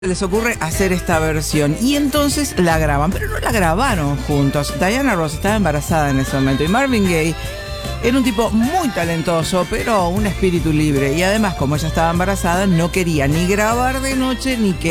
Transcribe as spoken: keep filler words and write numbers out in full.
les ocurre hacer esta versión y entonces la graban, pero no la grabaron juntos. Diana Ross estaba embarazada en ese momento y Marvin Gaye era un tipo muy talentoso, pero un espíritu libre, y además, como ella estaba embarazada, no quería ni grabar de noche ni que